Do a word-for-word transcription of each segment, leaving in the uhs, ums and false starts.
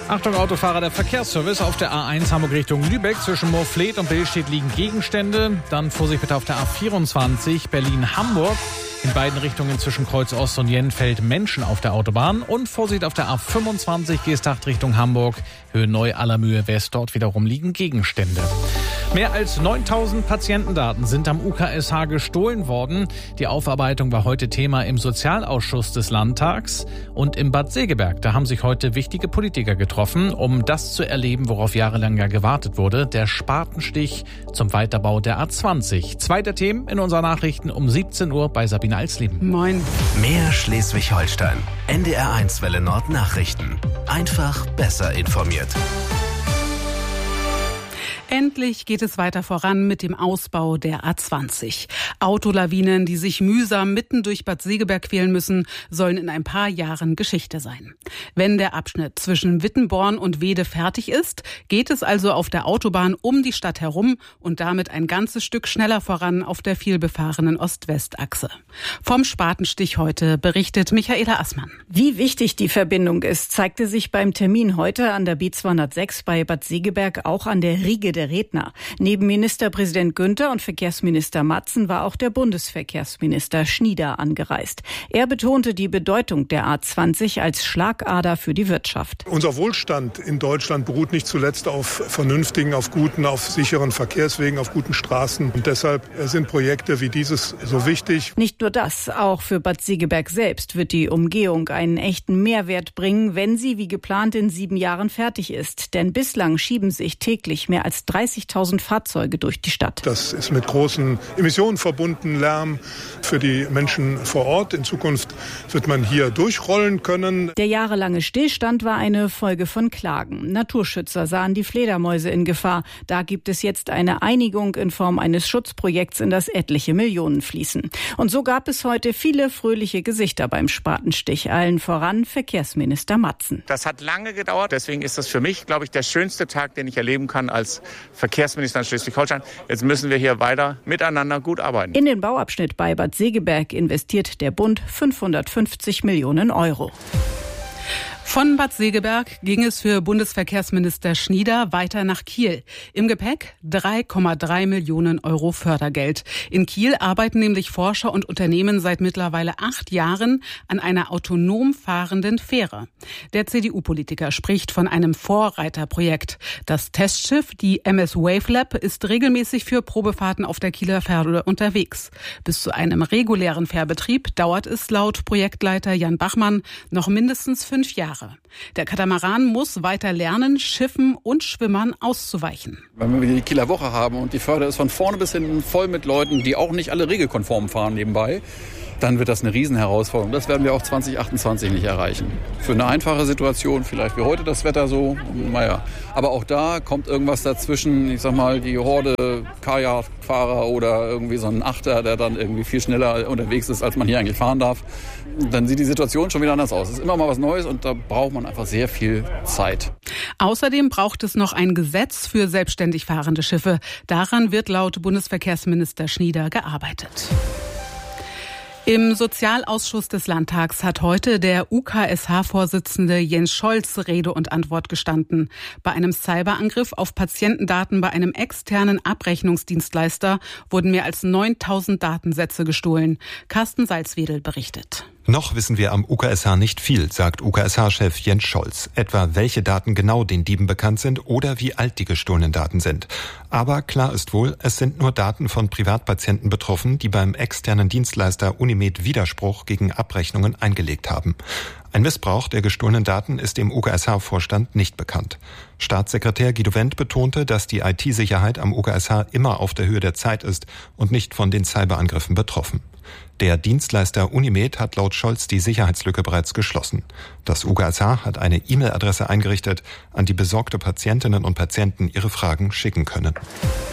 Achtung Autofahrer, der Verkehrsservice auf der A eins Hamburg Richtung Lübeck. Zwischen Moorfleet und Billstedt liegen Gegenstände. Dann Vorsicht bitte auf der A vierundzwanzig Berlin-Hamburg. In beiden Richtungen zwischen Kreuz Ost und Jenfeld Menschen auf der Autobahn. Und Vorsicht auf der A fünfundzwanzig Geesthacht Richtung Hamburg. Höhe Neu-Allermühe West. Dort wiederum liegen Gegenstände. Mehr als neuntausend Patientendaten sind am U K S H gestohlen worden. Die Aufarbeitung war heute Thema im Sozialausschuss des Landtags. Und im Bad Segeberg, da haben sich heute wichtige Politiker getroffen, um das zu erleben, worauf jahrelang ja gewartet wurde. Der Spatenstich zum Weiterbau der A zwanzig. Zwei der Themen in unseren Nachrichten um siebzehn Uhr bei Sabine Alsleben. Moin. Mehr Schleswig-Holstein. N D R eins Welle Nord Nachrichten. Einfach besser informiert. Endlich geht es weiter voran mit dem Ausbau der A zwanzig. Autolawinen, die sich mühsam mitten durch Bad Segeberg quälen müssen, sollen in ein paar Jahren Geschichte sein. Wenn der Abschnitt zwischen Wittenborn und Weede fertig ist, geht es also auf der Autobahn um die Stadt herum und damit ein ganzes Stück schneller voran auf der vielbefahrenen Ost-West-Achse. Vom Spatenstich heute berichtet Michaela Assmann. Wie wichtig die Verbindung ist, zeigte sich beim Termin heute an der B zweihundertsechs bei Bad Segeberg auch an der Riege der Redner. Neben Ministerpräsident Günther und Verkehrsminister Matzen war auch der Bundesverkehrsminister Schnieder angereist. Er betonte die Bedeutung der A zwanzig als Schlagader für die Wirtschaft. Unser Wohlstand in Deutschland beruht nicht zuletzt auf vernünftigen, auf guten, auf sicheren Verkehrswegen, auf guten Straßen. Und deshalb sind Projekte wie dieses so wichtig. Nicht nur das, auch für Bad Segeberg selbst wird die Umgehung einen echten Mehrwert bringen, wenn sie wie geplant in sieben Jahren fertig ist. Denn bislang schieben sich täglich mehr als dreißigtausend Fahrzeuge durch die Stadt. Das ist mit großen Emissionen verbunden, Lärm für die Menschen vor Ort. In Zukunft wird man hier durchrollen können. Der jahrelange Stillstand war eine Folge von Klagen. Naturschützer sahen die Fledermäuse in Gefahr. Da gibt es jetzt eine Einigung in Form eines Schutzprojekts, in das etliche Millionen fließen. Und so gab es heute viele fröhliche Gesichter beim Spatenstich. Allen voran Verkehrsminister Matzen. Das hat lange gedauert. Deswegen ist das für mich, glaube ich, der schönste Tag, den ich erleben kann als Verkehrsminister in Schleswig-Holstein. Jetzt müssen wir hier weiter miteinander gut arbeiten. In den Bauabschnitt bei Bad Segeberg investiert der Bund fünfhundertfünfzig Millionen Euro. Von Bad Segeberg ging es für Bundesverkehrsminister Schnieder weiter nach Kiel. Im Gepäck drei Komma drei Millionen Euro Fördergeld. In Kiel arbeiten nämlich Forscher und Unternehmen seit mittlerweile acht Jahren an einer autonom fahrenden Fähre. Der C D U-Politiker spricht von einem Vorreiterprojekt. Das Testschiff, die M S Wavelab, ist regelmäßig für Probefahrten auf der Kieler Fähre unterwegs. Bis zu einem regulären Fährbetrieb dauert es laut Projektleiter Jan Bachmann noch mindestens fünf Jahre. Der Katamaran muss weiter lernen, Schiffen und Schwimmern auszuweichen. Wenn wir die Kieler Woche haben und die Förder ist von vorne bis hinten voll mit Leuten, die auch nicht alle regelkonform fahren nebenbei, dann wird das eine Riesenherausforderung. Das werden wir auch zwanzig achtundzwanzig nicht erreichen. Für eine einfache Situation, vielleicht wie heute das Wetter so, naja. Aber auch da kommt irgendwas dazwischen, ich sag mal, die Horde Kajakfahrer oder irgendwie so ein Achter, der dann irgendwie viel schneller unterwegs ist, als man hier eigentlich fahren darf. Dann sieht die Situation schon wieder anders aus. Es ist immer mal was Neues und da braucht man einfach sehr viel Zeit. Außerdem braucht es noch ein Gesetz für selbstständig fahrende Schiffe. Daran wird laut Bundesverkehrsminister Schnieder gearbeitet. Im Sozialausschuss des Landtags hat heute der U K S H-Vorsitzende Jens Scholz Rede und Antwort gestanden. Bei einem Cyberangriff auf Patientendaten bei einem externen Abrechnungsdienstleister wurden mehr als neuntausend Datensätze gestohlen. Carsten Salzwedel berichtet. Noch wissen wir am U K S H nicht viel, sagt U K S H-Chef Jens Scholz. Etwa welche Daten genau den Dieben bekannt sind oder wie alt die gestohlenen Daten sind. Aber klar ist wohl, es sind nur Daten von Privatpatienten betroffen, die beim externen Dienstleister Unimed Widerspruch gegen Abrechnungen eingelegt haben. Ein Missbrauch der gestohlenen Daten ist dem U K S H-Vorstand nicht bekannt. Staatssekretär Guido Wendt betonte, dass die I T-Sicherheit am U K S H immer auf der Höhe der Zeit ist und nicht von den Cyberangriffen betroffen. Der Dienstleister Unimed hat laut Scholz die Sicherheitslücke bereits geschlossen. Das U K S H hat eine E-Mail-Adresse eingerichtet, an die besorgte Patientinnen und Patienten ihre Fragen schicken können.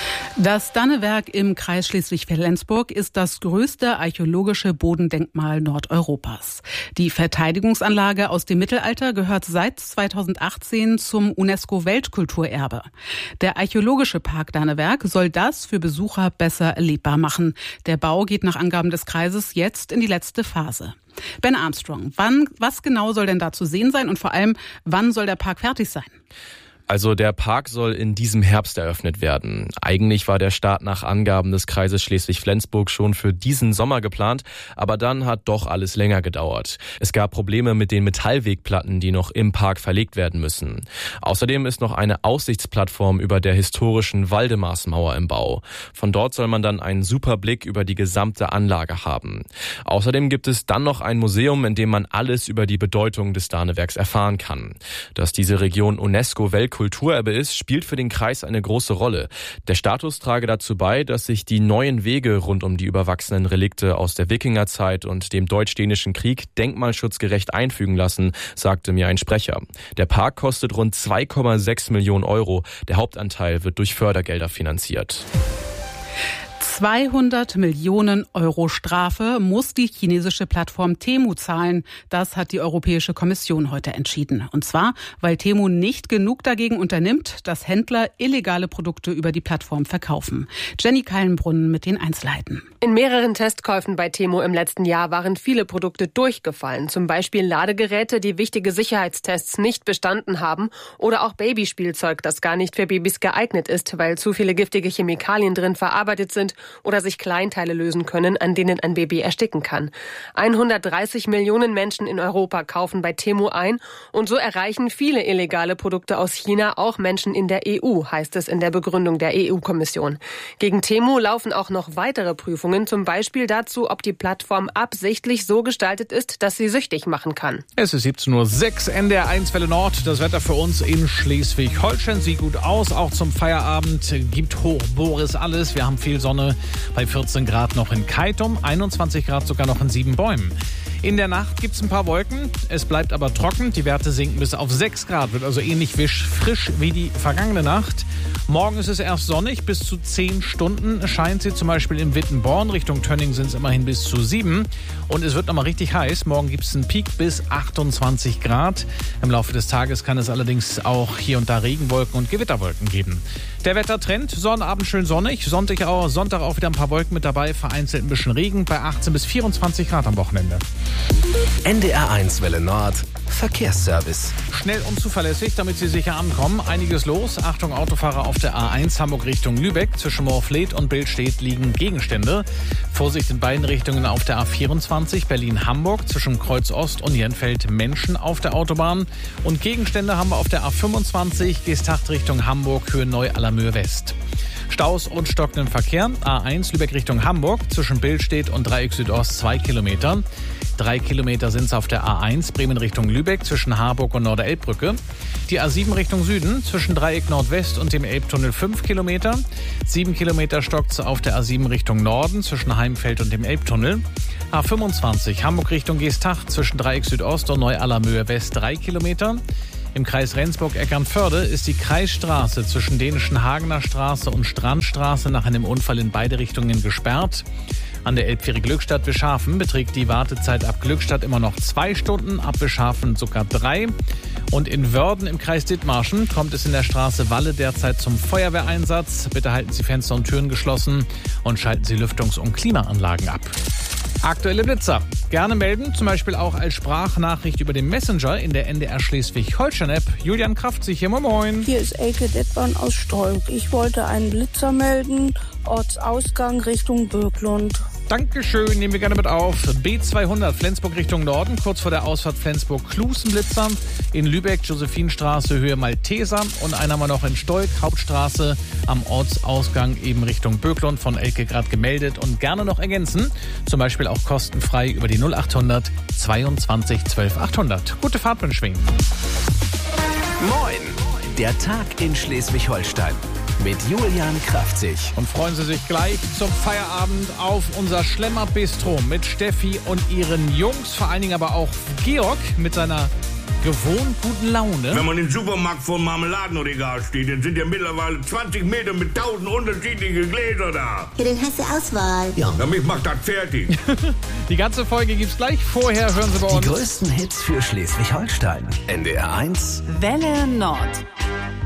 Das Dannewerk im Kreis Schleswig-Flensburg ist das größte archäologische Bodendenkmal Nordeuropas. Die Verteidigungsanlage aus dem Mittelalter gehört seit zweitausendachtzehn zum UNESCO-Weltkulturerbe. Der archäologische Park Dannewerk soll das für Besucher besser erlebbar machen. Der Bau geht nach Angaben des Kreises jetzt in die letzte Phase. Ben Armstrong, wann, was genau soll denn da zu sehen sein und vor allem, wann soll der Park fertig sein? Also der Park soll in diesem Herbst eröffnet werden. Eigentlich war der Start nach Angaben des Kreises Schleswig-Flensburg schon für diesen Sommer geplant, aber dann hat doch alles länger gedauert. Es gab Probleme mit den Metallwegplatten, die noch im Park verlegt werden müssen. Außerdem ist noch eine Aussichtsplattform über der historischen Waldemarsmauer im Bau. Von dort soll man dann einen super Blick über die gesamte Anlage haben. Außerdem gibt es dann noch ein Museum, in dem man alles über die Bedeutung des Dannewerks erfahren kann. Dass diese Region UNESCO-Weltkulturerbe Kulturerbe ist, spielt für den Kreis eine große Rolle. Der Status trage dazu bei, dass sich die neuen Wege rund um die überwachsenen Relikte aus der Wikingerzeit und dem Deutsch-Dänischen Krieg denkmalschutzgerecht einfügen lassen, sagte mir ein Sprecher. Der Park kostet rund zwei Komma sechs Millionen Euro. Der Hauptanteil wird durch Fördergelder finanziert. zweihundert Millionen Euro Strafe muss die chinesische Plattform Temu zahlen. Das hat die Europäische Kommission heute entschieden. Und zwar, weil Temu nicht genug dagegen unternimmt, dass Händler illegale Produkte über die Plattform verkaufen. Jenny Kallenbrunn mit den Einzelheiten. In mehreren Testkäufen bei Temu im letzten Jahr waren viele Produkte durchgefallen. Zum Beispiel Ladegeräte, die wichtige Sicherheitstests nicht bestanden haben, oder auch Babyspielzeug, das gar nicht für Babys geeignet ist, weil zu viele giftige Chemikalien drin verarbeitet sind oder sich Kleinteile lösen können, an denen ein Baby ersticken kann. hundertdreißig Millionen Menschen in Europa kaufen bei Temu ein und so erreichen viele illegale Produkte aus China auch Menschen in der E U, heißt es in der Begründung der E U-Kommission. Gegen Temu laufen auch noch weitere Prüfungen, zum Beispiel dazu, ob die Plattform absichtlich so gestaltet ist, dass sie süchtig machen kann. Es ist siebzehn Uhr sechs, N D R eins Welle Nord. Das Wetter für uns in Schleswig-Holstein sieht gut aus. Auch zum Feierabend gibt hoch Boris alles. Wir haben viel Sonne bei vierzehn Grad noch in Keitum, einundzwanzig Grad sogar noch in Siebenbäumen. In der Nacht gibt es ein paar Wolken, es bleibt aber trocken, die Werte sinken bis auf sechs Grad, wird also ähnlich frisch wie die vergangene Nacht. Morgen ist es erst sonnig, bis zu zehn Stunden scheint sie, zum Beispiel in Wittenborn, Richtung Tönning sind es immerhin bis zu sieben. Und es wird nochmal richtig heiß, morgen gibt es einen Peak bis achtundzwanzig Grad. Im Laufe des Tages kann es allerdings auch hier und da Regenwolken und Gewitterwolken geben. Der Wettertrend, Sonnabend schön sonnig, Sonntag auch, Sonntag auch wieder ein paar Wolken mit dabei, vereinzelt ein bisschen Regen bei achtzehn bis vierundzwanzig Grad am Wochenende. N D R eins Welle Nord Verkehrsservice. Schnell und zuverlässig, damit Sie sicher ankommen. Einiges los. Achtung, Autofahrer auf der A eins Hamburg Richtung Lübeck. Zwischen Moorfleet und Billstedt liegen Gegenstände. Vorsicht in beiden Richtungen auf der A vierundzwanzig Berlin-Hamburg. Zwischen Kreuz Ost und Jenfeld Menschen auf der Autobahn. Und Gegenstände haben wir auf der A fünfundzwanzig Geesthacht Richtung Hamburg, Höhe Neu-Allermöhe West. Staus und stockenden Verkehr. A eins Lübeck Richtung Hamburg. Zwischen Billstedt und Dreieck Südost zwei Kilometer. Drei Kilometer sind es auf der A eins Bremen Richtung Lübeck zwischen Harburg und Norderelbbrücke. Die A sieben Richtung Süden zwischen Dreieck Nordwest und dem Elbtunnel fünf Kilometer. Sieben Kilometer stockt es auf der A sieben Richtung Norden zwischen Heimfeld und dem Elbtunnel. A fünfundzwanzig Hamburg Richtung Geesthacht zwischen Dreieck Südost und Neu-Allermöhe West drei Kilometer. Im Kreis Rendsburg-Eckernförde ist die Kreisstraße zwischen Dänischen Hagener Straße und Strandstraße nach einem Unfall in beide Richtungen gesperrt. An der Elbfähre Glückstadt-Wischhafen beträgt die Wartezeit ab Glückstadt immer noch zwei Stunden, ab Wischhafen sogar drei. Und in Wörden im Kreis Dithmarschen kommt es in der Straße Walle derzeit zum Feuerwehreinsatz. Bitte halten Sie Fenster und Türen geschlossen und schalten Sie Lüftungs- und Klimaanlagen ab. Aktuelle Blitzer. Gerne melden, zum Beispiel auch als Sprachnachricht über den Messenger in der N D R Schleswig-Holstein-App. Julian Kraft, sich hier, moin moin. Hier ist Elke Detborn aus Strolk. Ich wollte einen Blitzer melden, Ortsausgang Richtung Böklund. Dankeschön, nehmen wir gerne mit auf. B zweihundert Flensburg Richtung Norden, kurz vor der Ausfahrt Flensburg-Klusenblitzer. In Lübeck, Josephinstraße, Höhe Malteser. Und einen haben wir noch in Stolk, Hauptstraße, am Ortsausgang eben Richtung Böklund, von Elke gerade gemeldet. Und gerne noch ergänzen, zum Beispiel auch kostenfrei über die null achthundert zweiundzwanzig zwölf achthundert. Gute Fahrt wünschen wir Ihnen. Moin, der Tag in Schleswig-Holstein. mit Julian Kraftzig. Und freuen Sie sich gleich zum Feierabend auf unser Schlemmer-Bistro mit Steffi und ihren Jungs, vor allen Dingen aber auch Georg mit seiner gewohnt guten Laune. Wenn man im Supermarkt vor dem Marmeladenregal steht, dann sind ja mittlerweile zwanzig Meter mit tausend unterschiedliche Gläser da. Ja, dann hast du Auswahl. Ja, ja mich macht das fertig. Die ganze Folge gibt's gleich. Vorher hören Sie bei uns Die größten Hits für Schleswig-Holstein. N D R eins Welle Nord.